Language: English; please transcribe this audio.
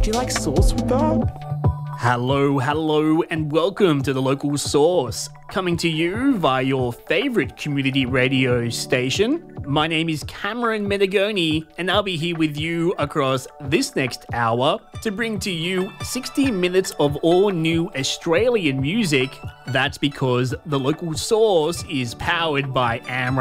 Would you like sauce with that? Hello, and welcome to The Local Source, coming to you via your favourite community radio station. My name is Cameron Metagoni, and I'll be here with you across this next hour to bring to you 60 minutes of all new Australian music. That's because The Local Source is powered by AMRAP.